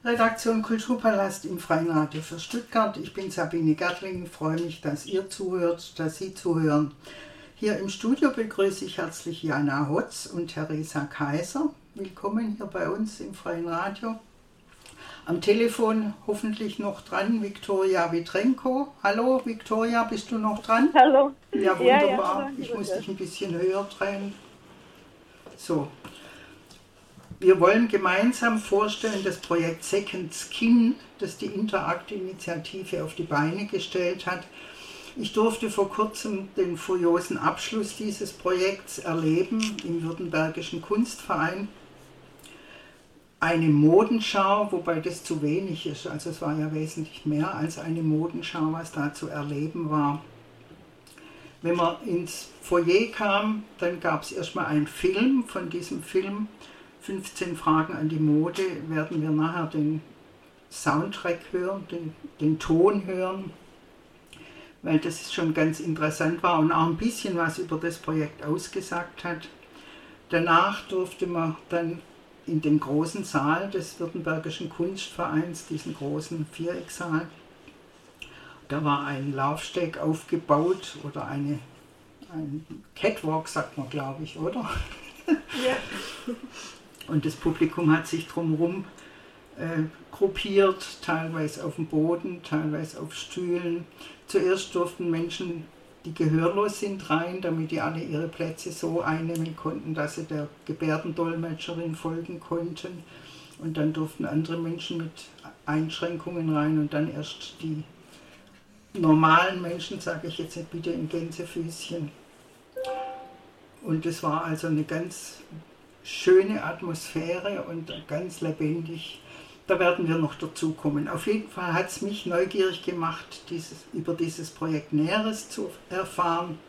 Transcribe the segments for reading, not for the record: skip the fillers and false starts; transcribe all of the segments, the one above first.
Redaktion Kulturpalast im Freien Radio für Stuttgart. Ich bin Sabine Gertling, freue mich, dass ihr zuhört, dass Sie zuhören. Hier im Studio begrüße ich herzlich Jana Hotz und Theresa Kaiser. Willkommen hier bei uns im Freien Radio. Am Telefon hoffentlich noch dran Viktoria Vitrenko. Hallo Viktoria, bist du noch dran? Hallo. Ja, wunderbar. Ich muss dich ein bisschen höher drehen. So. Wir wollen gemeinsam vorstellen das Projekt Second Skin, das die Interact-Initiative auf die Beine gestellt hat. Ich durfte vor kurzem den furiosen Abschluss dieses Projekts erleben im Württembergischen Kunstverein. Eine Modenschau, wobei das zu wenig ist, also es war ja wesentlich mehr als eine Modenschau, was da zu erleben war. Wenn man ins Foyer kam, dann gab es erstmal einen Film. Von diesem Film 15 Fragen an die Mode werden wir nachher den Soundtrack hören, den Ton hören, weil das schon ganz interessant war und auch ein bisschen was über das Projekt ausgesagt hat. Danach durfte man dann in den großen Saal des Württembergischen Kunstvereins, diesen großen Vierecksaal, da war ein Laufsteg aufgebaut oder ein Catwalk, sagt man, glaube ich, oder? Ja. Und das Publikum hat sich drumherum gruppiert, teilweise auf dem Boden, teilweise auf Stühlen. Zuerst durften Menschen, die gehörlos sind, rein, damit die alle ihre Plätze so einnehmen konnten, dass sie der Gebärdendolmetscherin folgen konnten. Und dann durften andere Menschen mit Einschränkungen rein und dann erst die normalen Menschen, sage ich jetzt nicht bitte in Gänsefüßchen. Und es war also eine ganz schöne Atmosphäre und ganz lebendig. Da werden wir noch dazu kommen. Auf jeden Fall hat es mich neugierig gemacht, über dieses Projekt Näheres zu erfahren.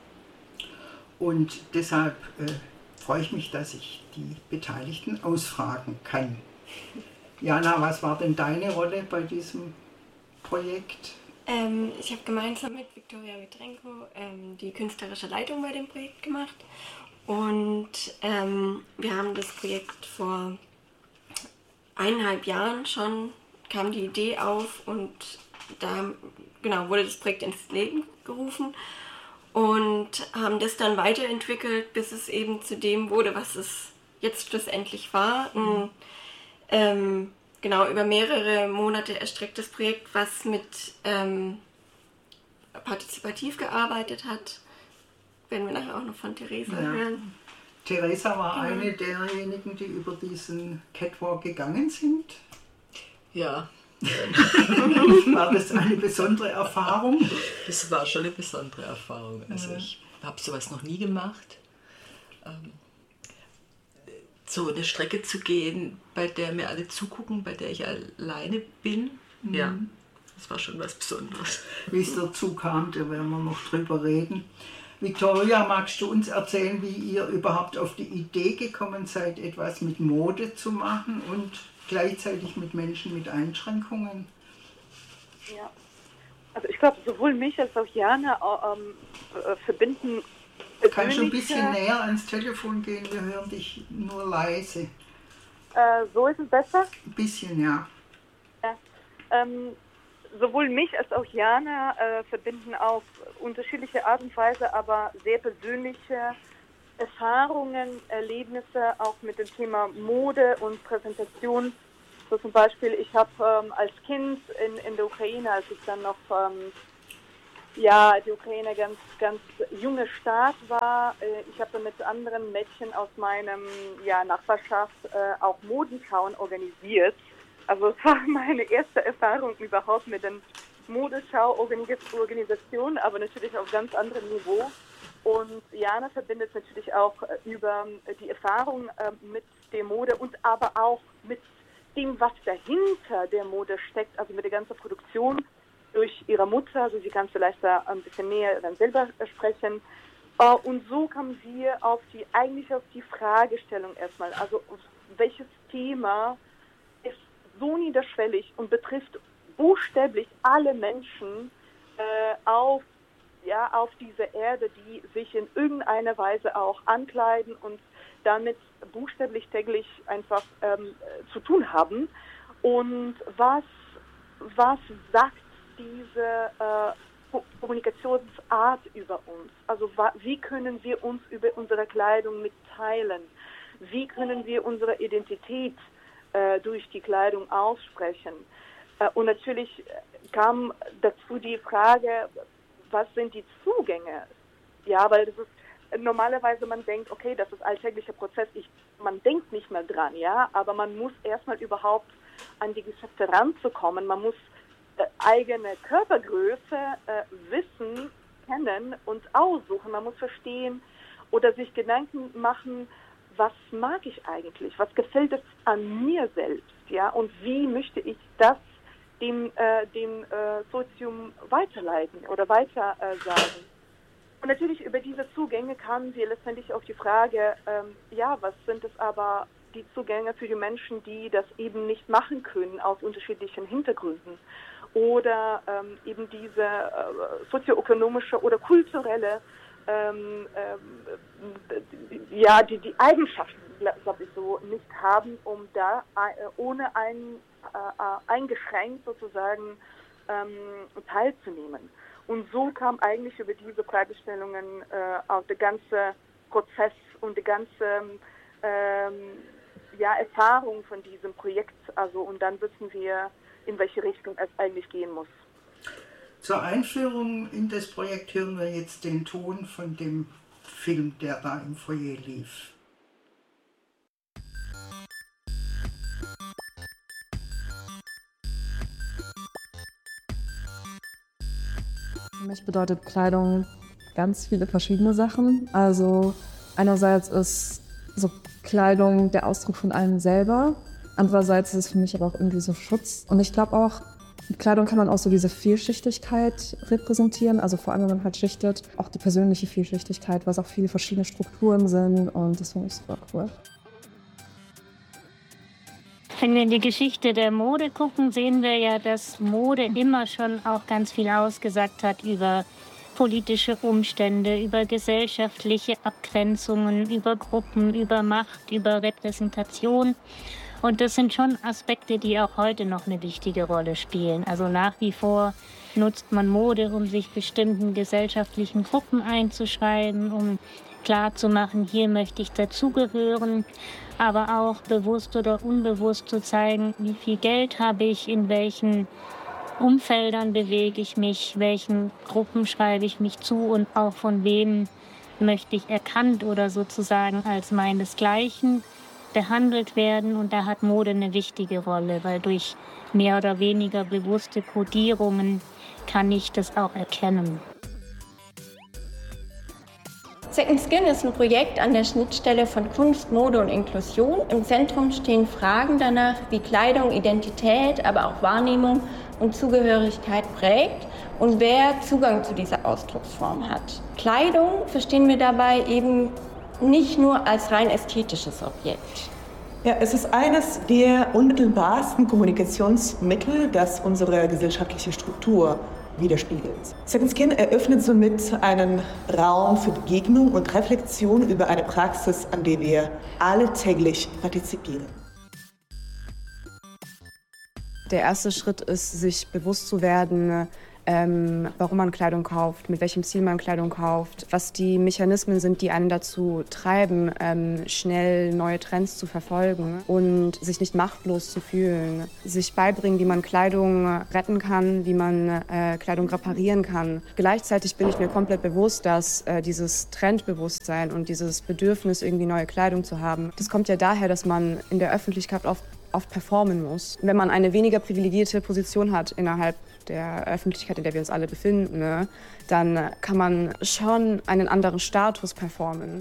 Und deshalb freue ich mich, dass ich die Beteiligten ausfragen kann. Jana, was war denn deine Rolle bei diesem Projekt? Ich habe gemeinsam mit Viktoria Vitrenko die künstlerische Leitung bei dem Projekt gemacht. Und wir haben das Projekt vor 1,5 Jahren schon, kam die Idee auf und da wurde das Projekt ins Leben gerufen und haben das dann weiterentwickelt, bis es eben zu dem wurde, was es jetzt schlussendlich war. Über mehrere Monate erstrecktes Projekt, was mit partizipativ gearbeitet hat. Werden wir nachher auch noch von Theresa hören. Theresa war eine derjenigen, die über diesen Catwalk gegangen sind. Ja. War das eine besondere Erfahrung? Das war schon eine besondere Erfahrung. Also ich habe sowas noch nie gemacht. So eine Strecke zu gehen, bei der mir alle zugucken, bei der ich alleine bin. Ja, das war schon was Besonderes. Wie es dazu kam, da werden wir noch drüber reden. Viktoria, magst du uns erzählen, wie ihr überhaupt auf die Idee gekommen seid, etwas mit Mode zu machen und gleichzeitig mit Menschen mit Einschränkungen? Ja, also ich glaube, sowohl mich als auch Jana verbinden. Kannst du ein bisschen näher ans Telefon gehen? Wir hören dich nur leise. So ist es besser? Ein bisschen, ja. Sowohl mich als auch Jana verbinden auf unterschiedliche Art und Weise, aber sehr persönliche Erfahrungen, Erlebnisse auch mit dem Thema Mode und Präsentation. So zum Beispiel, ich habe als Kind in der Ukraine, als ich dann noch die Ukraine ganz junge Staat war, ich habe mit anderen Mädchen aus meinem Nachbarschaft auch Modenschauen organisiert. Also es war meine erste Erfahrung überhaupt mit den Modeschau-Organisationen, aber natürlich auf ganz anderem Niveau. Und Jana verbindet natürlich auch über die Erfahrung mit der Mode und aber auch mit dem, was dahinter der Mode steckt, also mit der ganzen Produktion durch ihre Mutter. Also sie kann vielleicht da ein bisschen näher dann selber sprechen. Und so kamen wir auf die Fragestellung erstmal, also welches Thema ist so niederschwellig und betrifft buchstäblich alle Menschen auf dieser Erde, die sich in irgendeiner Weise auch ankleiden und damit buchstäblich täglich einfach zu tun haben. Und was sagt diese Kommunikationsart über uns? Also wie können wir uns über unsere Kleidung mitteilen? Wie können wir unsere Identität durch die Kleidung aussprechen? Und natürlich kam dazu die Frage, was sind die Zugänge? Ja, weil das ist normalerweise, man denkt, okay, das ist alltäglicher Prozess, man denkt nicht mehr dran, ja, aber man muss erstmal überhaupt an die Geschäfte ranzukommen, man muss eigene Körpergröße wissen, kennen und aussuchen, man muss verstehen oder sich Gedanken machen, was mag ich eigentlich, was gefällt es an mir selbst, ja, und wie möchte ich das dem Sozium weiterleiten oder weitersagen. Und natürlich über diese Zugänge kamen wir letztendlich auf die Frage, was sind es aber die Zugänge für die Menschen, die das eben nicht machen können aus unterschiedlichen Hintergründen oder eben diese sozioökonomische oder kulturelle die Eigenschaften, glaube ich, so nicht haben, um da ohne eingeschränkt sozusagen teilzunehmen. Und so kam eigentlich über diese Fragestellungen auch der ganze Prozess und die ganze Erfahrung von diesem Projekt. Also und dann wissen wir, in welche Richtung es eigentlich gehen muss. Zur Einführung in das Projekt hören wir jetzt den Ton von dem Film, der da im Foyer lief. Für mich bedeutet Kleidung ganz viele verschiedene Sachen. Also einerseits ist so Kleidung der Ausdruck von einem selber. Andererseits ist es für mich aber auch irgendwie so Schutz. Und ich glaube auch, mit Kleidung kann man auch so diese Vielschichtigkeit repräsentieren. Also vor allem, wenn man halt schichtet, auch die persönliche Vielschichtigkeit, was auch viele verschiedene Strukturen sind. Und das finde ich super cool. Wenn wir in die Geschichte der Mode gucken, sehen wir ja, dass Mode immer schon auch ganz viel ausgesagt hat über politische Umstände, über gesellschaftliche Abgrenzungen, über Gruppen, über Macht, über Repräsentation. Und das sind schon Aspekte, die auch heute noch eine wichtige Rolle spielen. Also nach wie vor nutzt man Mode, um sich bestimmten gesellschaftlichen Gruppen einzuschreiben, um klarzumachen, hier möchte ich dazugehören, aber auch bewusst oder unbewusst zu zeigen, wie viel Geld habe ich, in welchen Umfeldern bewege ich mich, welchen Gruppen schreibe ich mich zu und auch von wem möchte ich erkannt oder sozusagen als meinesgleichen behandelt werden. Und da hat Mode eine wichtige Rolle, weil durch mehr oder weniger bewusste Kodierungen kann ich das auch erkennen. Second Skin ist ein Projekt an der Schnittstelle von Kunst, Mode und Inklusion. Im Zentrum stehen Fragen danach, wie Kleidung Identität, aber auch Wahrnehmung und Zugehörigkeit prägt und wer Zugang zu dieser Ausdrucksform hat. Kleidung verstehen wir dabei eben nicht nur als rein ästhetisches Objekt. Ja, es ist eines der unmittelbarsten Kommunikationsmittel, das unsere gesellschaftliche Struktur widerspiegelt. Second Skin eröffnet somit einen Raum für Begegnung und Reflexion über eine Praxis, an der wir alle täglich partizipieren. Der erste Schritt ist, sich bewusst zu werden, warum man Kleidung kauft, mit welchem Ziel man Kleidung kauft, was die Mechanismen sind, die einen dazu treiben, schnell neue Trends zu verfolgen und sich nicht machtlos zu fühlen. Sich beibringen, wie man Kleidung retten kann, wie man Kleidung reparieren kann. Gleichzeitig bin ich mir komplett bewusst, dass dieses Trendbewusstsein und dieses Bedürfnis, irgendwie neue Kleidung zu haben, das kommt ja daher, dass man in der Öffentlichkeit oft performen muss. Wenn man eine weniger privilegierte Position hat innerhalb der Öffentlichkeit, in der wir uns alle befinden, ne, dann kann man schon einen anderen Status performen.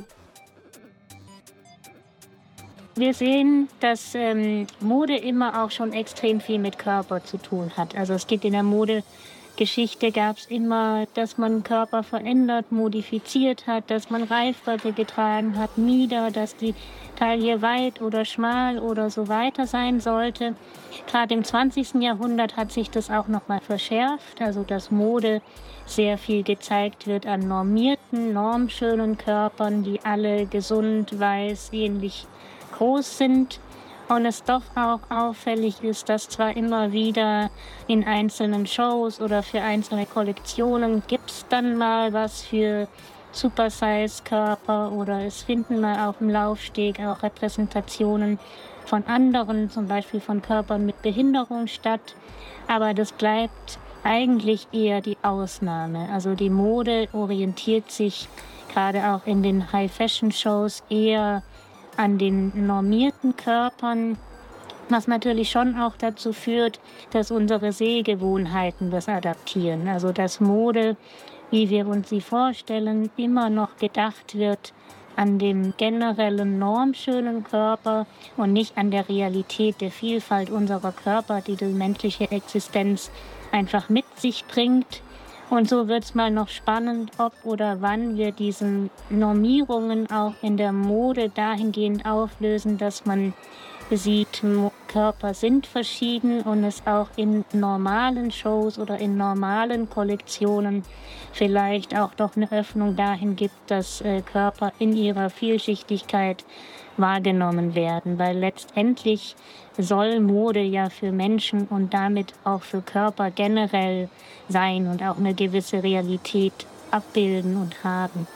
Wir sehen, dass Mode immer auch schon extrem viel mit Körper zu tun hat. Also es gibt in der Modegeschichte gab es immer, dass man Körper verändert, modifiziert hat, dass man Reifröcke getragen hat, Mieder, dass die Taille weit oder schmal oder so weiter sein sollte. Gerade im 20. Jahrhundert hat sich das auch noch mal verschärft, also dass Mode sehr viel gezeigt wird an normierten, normschönen Körpern, die alle gesund, weiß, ähnlich groß sind. Und es doch auch auffällig ist, dass zwar immer wieder in einzelnen Shows oder für einzelne Kollektionen gibt es dann mal was für Super-Size-Körper oder es finden mal auf dem Laufsteg auch Repräsentationen von anderen, zum Beispiel von Körpern mit Behinderung statt. Aber das bleibt eigentlich eher die Ausnahme. Also die Mode orientiert sich gerade auch in den High-Fashion-Shows eher an den normierten Körpern, was natürlich schon auch dazu führt, dass unsere Sehgewohnheiten das adaptieren. Also dass Mode, wie wir uns sie vorstellen, immer noch gedacht wird an dem generellen normschönen Körper und nicht an der Realität der Vielfalt unserer Körper, die die menschliche Existenz einfach mit sich bringt. Und so wird es mal noch spannend, ob oder wann wir diesen Normierungen auch in der Mode dahingehend auflösen, dass man sieht, Körper sind verschieden und es auch in normalen Shows oder in normalen Kollektionen vielleicht auch doch eine Öffnung dahin gibt, dass Körper in ihrer Vielschichtigkeit wahrgenommen werden. Weil letztendlich soll Mode ja für Menschen und damit auch für Körper generell sein und auch eine gewisse Realität abbilden und haben.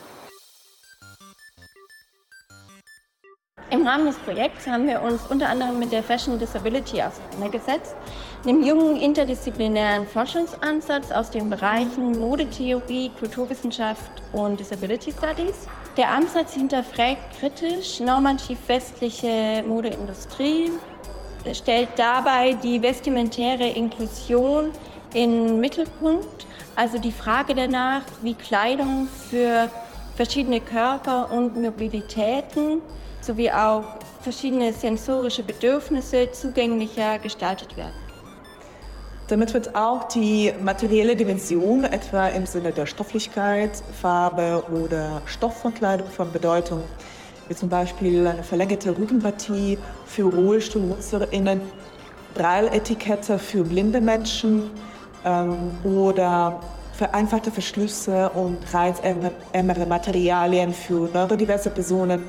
Im Rahmen des Projekts haben wir uns unter anderem mit der Fashion Disability auseinandergesetzt, einem jungen interdisziplinären Forschungsansatz aus den Bereichen Modetheorie, Kulturwissenschaft und Disability Studies. Der Ansatz hinterfragt kritisch normativ westliche Modeindustrie, stellt dabei die vestimentäre Inklusion in den Mittelpunkt, also die Frage danach, wie Kleidung für verschiedene Körper und Mobilitäten sowie auch verschiedene sensorische Bedürfnisse zugänglicher gestaltet werden. Damit wird auch die materielle Dimension, etwa im Sinne der Stofflichkeit, Farbe oder Stoff von Kleidung von Bedeutung, wie zum Beispiel eine verlängerte Rückenpartie für RollstuhlnutzerInnen, Brailletikette für blinde Menschen oder vereinfachte Verschlüsse und reizärmere Materialien für neurodiverse Personen.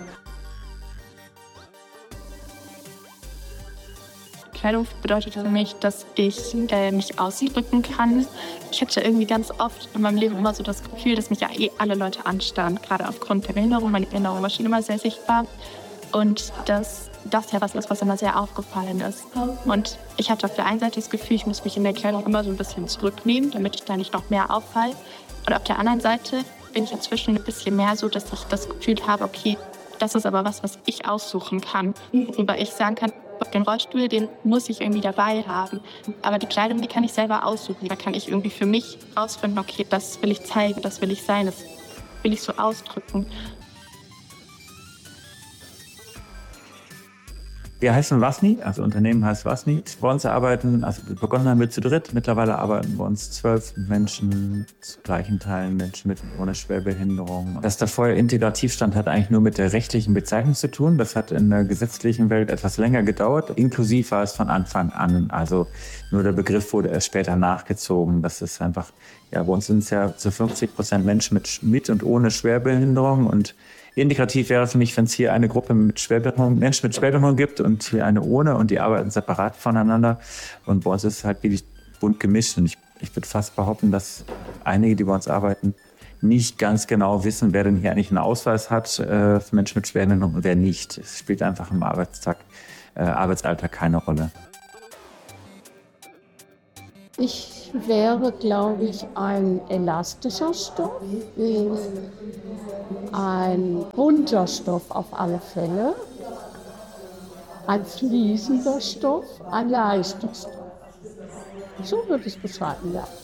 Kleidung bedeutet für mich, dass ich mich ausdrücken kann. Ich hatte irgendwie ganz oft in meinem Leben immer so das Gefühl, dass mich ja alle Leute anstarren, gerade aufgrund der Behinderung. Meine Behinderung war schon immer sehr sichtbar und das ja was ist, was immer sehr aufgefallen ist. Und ich hatte auf der einen Seite das Gefühl, ich muss mich in der Kleidung immer so ein bisschen zurücknehmen, damit ich da nicht noch mehr auffalle. Und auf der anderen Seite bin ich inzwischen ein bisschen mehr so, dass ich das Gefühl habe, okay, das ist aber was ich aussuchen kann, worüber ich sagen kann, den Rollstuhl, den muss ich irgendwie dabei haben. Aber die Kleidung, die kann ich selber aussuchen. Da kann ich irgendwie für mich rausfinden, okay, das will ich zeigen, das will ich sein, das will ich so ausdrücken. Wir heißen Wasni, also Unternehmen heißt Wasni. Bei uns arbeiten, also begonnen haben wir zu dritt, mittlerweile arbeiten bei uns 12 Menschen, zu gleichen Teilen Menschen mit und ohne Schwerbehinderung. Dass da vorher integrativ stand, hat eigentlich nur mit der rechtlichen Bezeichnung zu tun. Das hat in der gesetzlichen Welt etwas länger gedauert. Inklusiv war es von Anfang an, also nur der Begriff wurde erst später nachgezogen. Das ist einfach, ja, bei uns sind es ja zu 50% Menschen mit und ohne Schwerbehinderung und integrativ wäre für mich, wenn es hier eine Gruppe mit Schwerbehinderung, Menschen mit Schwerbehinderung gibt und hier eine ohne und die arbeiten separat voneinander. Und bei uns ist es halt wirklich bunt gemischt. Und ich würde fast behaupten, dass einige, die bei uns arbeiten, nicht ganz genau wissen, wer denn hier eigentlich einen Ausweis hat für Menschen mit Schwerbehinderung und wer nicht. Es spielt einfach im Arbeitsalter keine Rolle. Ich wäre, glaube ich, ein elastischer Stoff, ein bunter Stoff auf alle Fälle, ein fließender Stoff, ein leichter Stoff. So würde ich es beschreiben, ja.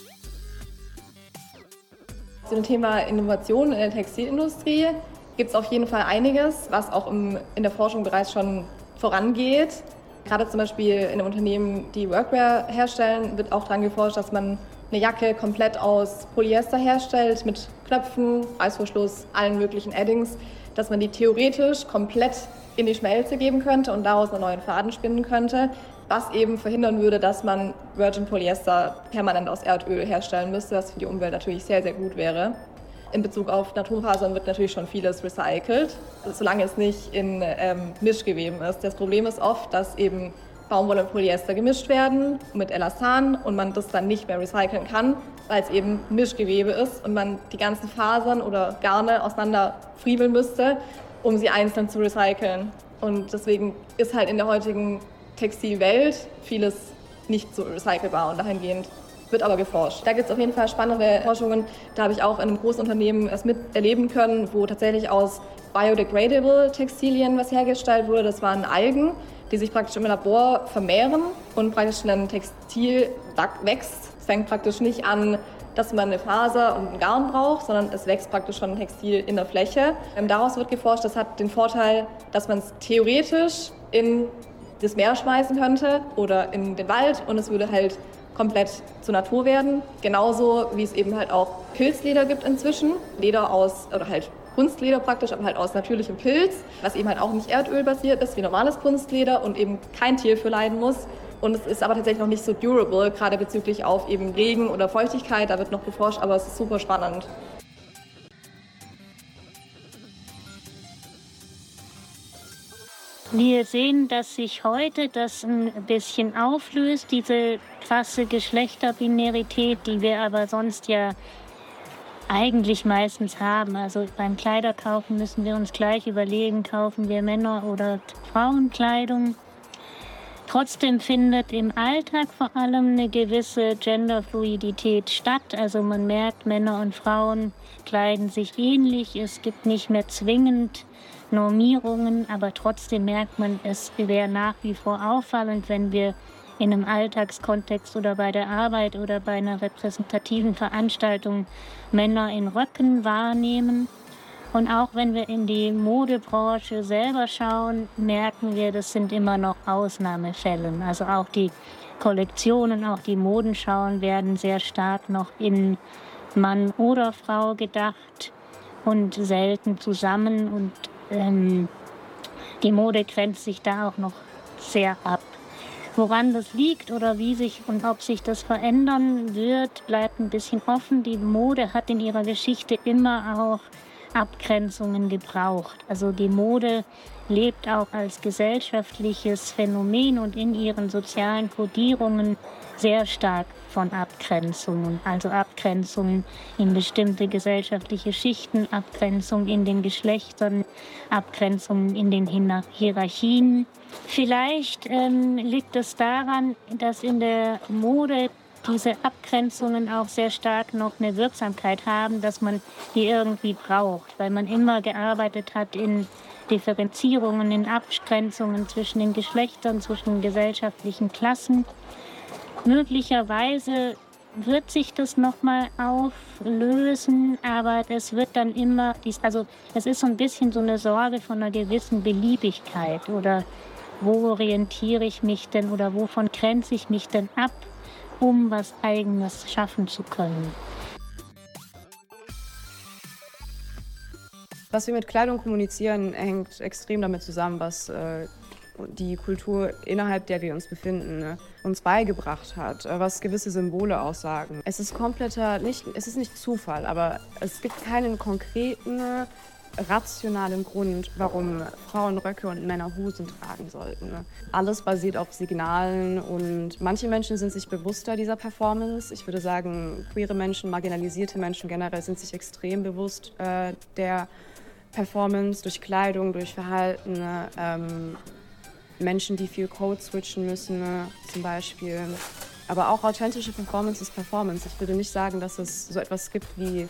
Zum Thema Innovation in der Textilindustrie gibt es auf jeden Fall einiges, was auch in der Forschung bereits schon vorangeht. Gerade zum Beispiel in Unternehmen, die Workwear herstellen, wird auch daran geforscht, dass man eine Jacke komplett aus Polyester herstellt, mit Knöpfen, Reißverschluss, allen möglichen Addings, dass man die theoretisch komplett in die Schmelze geben könnte und daraus einen neuen Faden spinnen könnte, was eben verhindern würde, dass man Virgin Polyester permanent aus Erdöl herstellen müsste, was für die Umwelt natürlich sehr, sehr gut wäre. in Bezug auf Naturfasern wird natürlich schon vieles recycelt, solange es nicht in Mischgeweben ist. Das Problem ist oft, dass eben Baumwolle und Polyester gemischt werden mit Elastan und man das dann nicht mehr recyceln kann, weil es eben Mischgewebe ist und man die ganzen Fasern oder Garne auseinander friemeln müsste, um sie einzeln zu recyceln. Und deswegen ist halt in der heutigen Textilwelt vieles nicht so recycelbar und dahingehend wird aber geforscht. Da gibt es auf jeden Fall spannende Forschungen. Da habe ich auch in einem großen Unternehmen es miterleben können, wo tatsächlich aus biodegradable Textilien was hergestellt wurde. Das waren Algen, die sich praktisch im Labor vermehren und praktisch ein Textil wächst. Es fängt praktisch nicht an, dass man eine Faser und ein Garn braucht, sondern es wächst praktisch schon ein Textil in der Fläche. Daraus wird geforscht, das hat den Vorteil, dass man es theoretisch in das Meer schmeißen könnte oder in den Wald und es würde halt komplett zur Natur werden. Genauso wie es eben halt auch Pilzleder gibt inzwischen. Leder aus, oder halt Kunstleder praktisch, aber halt aus natürlichem Pilz, was eben halt auch nicht erdölbasiert ist wie normales Kunstleder und eben kein Tier für leiden muss. Und es ist aber tatsächlich noch nicht so durable, gerade bezüglich auf eben Regen oder Feuchtigkeit. Da wird noch geforscht, aber es ist super spannend. Wir sehen, dass sich heute das ein bisschen auflöst, diese krasse Geschlechterbinarität, die wir aber sonst ja eigentlich meistens haben. Also beim Kleiderkaufen müssen wir uns gleich überlegen, kaufen wir Männer- oder Frauenkleidung. Trotzdem findet im Alltag vor allem eine gewisse Genderfluidität statt. Also man merkt, Männer und Frauen kleiden sich ähnlich. Es gibt nicht mehr zwingend Normierungen, aber trotzdem merkt man, es wäre nach wie vor auffallend, wenn wir in einem Alltagskontext oder bei der Arbeit oder bei einer repräsentativen Veranstaltung Männer in Röcken wahrnehmen. Und auch wenn wir in die Modebranche selber schauen, merken wir, das sind immer noch Ausnahmefälle. Also auch die Kollektionen, auch die Modenschauen werden sehr stark noch in Mann oder Frau gedacht und selten zusammen. Und die Mode grenzt sich da auch noch sehr ab. Woran das liegt oder wie sich und ob sich das verändern wird, bleibt ein bisschen offen. Die Mode hat in ihrer Geschichte immer auch Abgrenzungen gebraucht. Also die Mode lebt auch als gesellschaftliches Phänomen und in ihren sozialen Kodierungen sehr stark von Abgrenzungen. Also Abgrenzungen in bestimmte gesellschaftliche Schichten, Abgrenzungen in den Geschlechtern, Abgrenzungen in den Hierarchien. Vielleicht liegt es daran, dass in der Mode diese Abgrenzungen auch sehr stark noch eine Wirksamkeit haben, dass man die irgendwie braucht, weil man immer gearbeitet hat in Differenzierungen, in Abgrenzungen zwischen den Geschlechtern, zwischen den gesellschaftlichen Klassen. Möglicherweise wird sich das nochmal auflösen, aber es wird dann immer, also es ist so ein bisschen so eine Sorge von einer gewissen Beliebigkeit oder wo orientiere ich mich denn oder wovon grenze ich mich denn ab, um was Eigenes schaffen zu können. Was wir mit Kleidung kommunizieren, hängt extrem damit zusammen, was die Kultur, innerhalb der wir uns befinden, uns beigebracht hat, was gewisse Symbole aussagen. Es ist es ist nicht Zufall, aber es gibt keinen konkreten, rationalen Grund, warum Frauen Röcke und Männer Hosen tragen sollten. Alles basiert auf Signalen und manche Menschen sind sich bewusster dieser Performance. Ich würde sagen, queere Menschen, marginalisierte Menschen generell sind sich extrem bewusst der Performance durch Kleidung, durch Verhalten. Menschen, die viel Code switchen müssen, zum Beispiel. Aber auch authentische Performance ist Performance. Ich würde nicht sagen, dass es so etwas gibt wie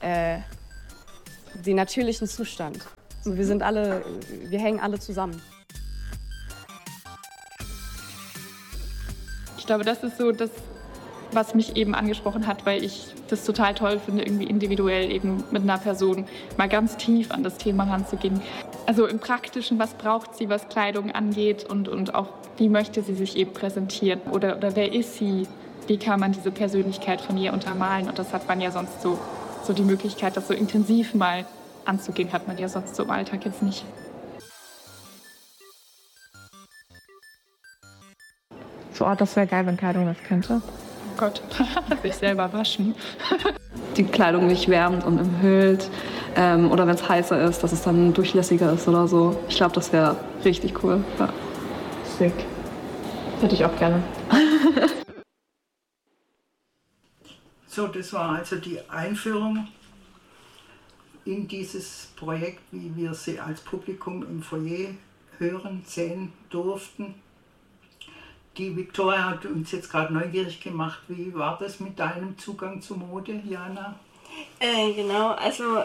den natürlichen Zustand. Also wir hängen alle zusammen. Ich glaube, das ist so das, was mich eben angesprochen hat, weil ich das total toll finde, irgendwie individuell eben mit einer Person mal ganz tief an das Thema ranzugehen. Also im Praktischen, was braucht sie, was Kleidung angeht und auch wie möchte sie sich eben präsentieren oder wer ist sie, wie kann man diese Persönlichkeit von ihr untermalen und das hat man ja sonst so die Möglichkeit, das so intensiv mal anzugehen, hat man ja sonst so im Alltag jetzt nicht. So, das wäre geil, wenn Kleidung das könnte. Oh Gott, sich selber waschen. die Kleidung nicht wärmt und umhüllt. Oder wenn es heißer ist, dass es dann durchlässiger ist oder so. Ich glaube, das wäre richtig cool. Ja. Sick. Hätte ich auch gerne. So, das war also die Einführung in dieses Projekt, wie wir sie als Publikum im Foyer hören, sehen durften. Die Viktoria hat uns jetzt gerade neugierig gemacht. Wie war das mit deinem Zugang zur Mode, Jana? Genau, also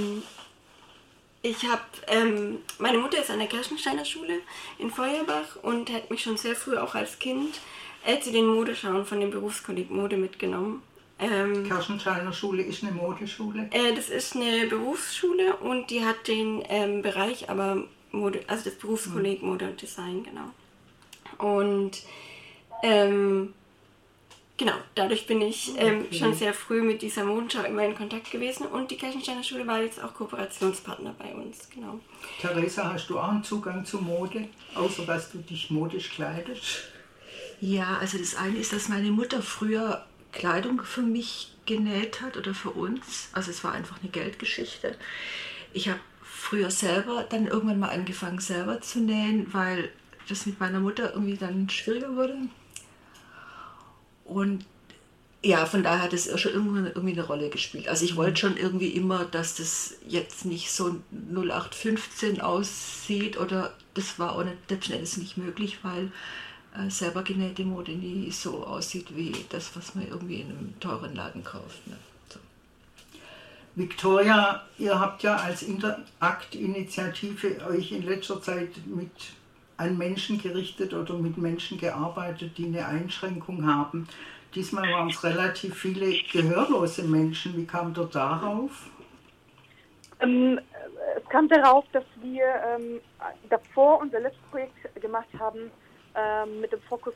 meine Mutter ist an der Kirchensteiner Schule in Feuerbach und hat mich schon sehr früh auch als Kind zu den Modeschauen von dem Berufskolleg Mode mitgenommen. Kirchensteiner Schule ist eine Modeschule? Das ist eine Berufsschule und die hat den Bereich aber Mode, also das Berufskolleg Mode und Design, genau. Und genau, dadurch bin ich schon sehr früh mit dieser Modenschau immer in Kontakt gewesen und die Kirchensteiner Schule war jetzt auch Kooperationspartner bei uns, genau. Theresa, hast du auch einen Zugang zu Mode, außer dass du dich modisch kleidest? Ja, also das eine ist, dass meine Mutter früher Kleidung für mich genäht hat oder für uns. Also es war einfach eine Geldgeschichte. Ich habe früher selber dann irgendwann mal angefangen selber zu nähen, weil das mit meiner Mutter irgendwie dann schwieriger wurde. Und ja, von daher hat es schon irgendwie eine Rolle gespielt. Also ich wollte schon irgendwie immer, dass das jetzt nicht so 0815 aussieht oder das war auch nicht möglich, weil selber genähte Mode nie so aussieht wie das, was man irgendwie in einem teuren Laden kauft. Ne? So. Viktoria, ihr habt ja als Interact-Initiative euch in letzter Zeit an Menschen gerichtet oder mit Menschen gearbeitet, die eine Einschränkung haben. Diesmal waren es relativ viele gehörlose Menschen. Wie kam ihr darauf? Es kam darauf, dass wir davor unser letztes Projekt gemacht haben, mit dem Fokus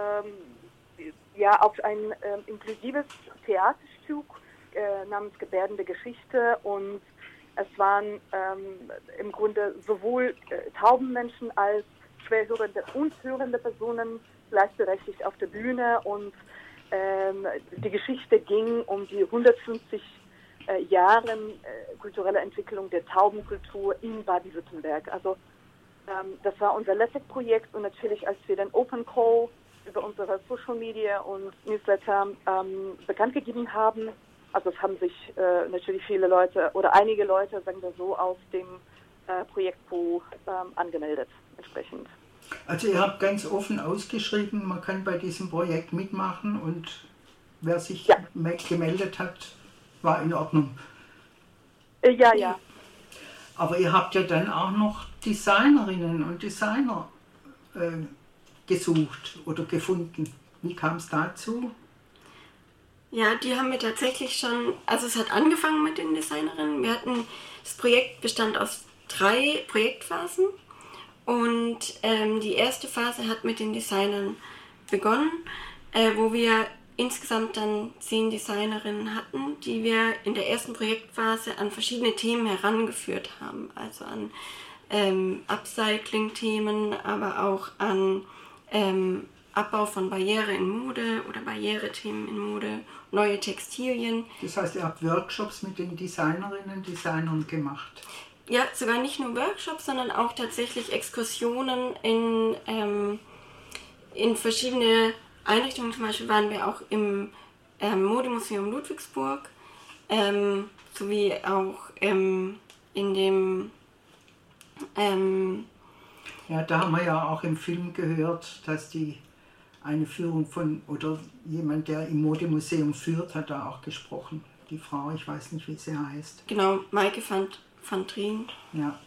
auf ein inklusives Theaterstück namens Gebärdende Geschichte, und es waren im Grunde sowohl tauben Menschen als schwerhörende und hörende Personen gleichberechtigt auf der Bühne, und die Geschichte ging um die 150 Jahre kulturelle Entwicklung der Taubenkultur in Baden-Württemberg. Also das war unser letztes Projekt, und natürlich, als wir dann Open Call über unsere Social Media und Newsletter bekannt gegeben haben, also es haben sich natürlich viele Leute oder einige Leute, sagen wir so, aus dem Projektpool angemeldet entsprechend. Also ihr habt ganz offen ausgeschrieben, man kann bei diesem Projekt mitmachen, und wer sich gemeldet hat, war in Ordnung. Ja. Aber ihr habt ja dann auch noch Designerinnen und Designer gesucht oder gefunden. Wie kam es dazu? Ja, die haben wir tatsächlich schon, also es hat angefangen mit den Designerinnen. Das Projekt bestand aus 3 Projektphasen, und die erste Phase hat mit den Designern begonnen, wo wir insgesamt dann 10 Designerinnen hatten, die wir in der ersten Projektphase an verschiedene Themen herangeführt haben. Also an Upcycling-Themen, aber auch an Abbau von Barriere in Mode oder Barrierethemen in Mode, neue Textilien. Das heißt, ihr habt Workshops mit den Designerinnen, Designern gemacht? Ja, sogar nicht nur Workshops, sondern auch tatsächlich Exkursionen in verschiedene Einrichtungen. Zum Beispiel waren wir auch im Modemuseum Ludwigsburg, sowie auch in dem... ja, da haben wir ja auch im Film gehört, dass eine Führung oder jemand, der im Modemuseum führt, hat da auch gesprochen. Die Frau, ich weiß nicht, wie sie heißt. Genau, Maike van Trien. Ja.